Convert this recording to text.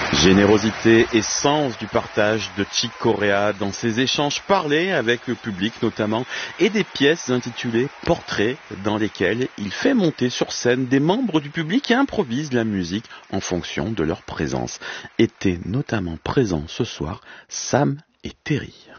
Générosité et sens du partage de Chick Corea dans ses échanges parlés avec le public notamment et des pièces intitulées Portraits dans lesquelles il fait monter sur scène des membres du public et improvise la musique en fonction de leur présence. Étaient notamment présents ce soir Sam et Terry.